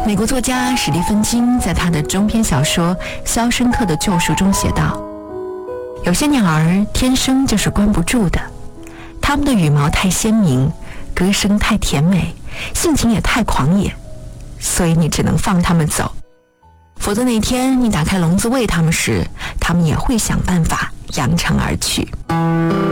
美国作家史蒂芬金在他的中篇小说《肖申克的救赎》中写道，有些鸟儿天生就是关不住的，它们的羽毛太鲜明，歌声太甜美，性情也太狂野，所以你只能放它们走，否则哪天你打开笼子喂它们时，它们也会想办法扬长而去。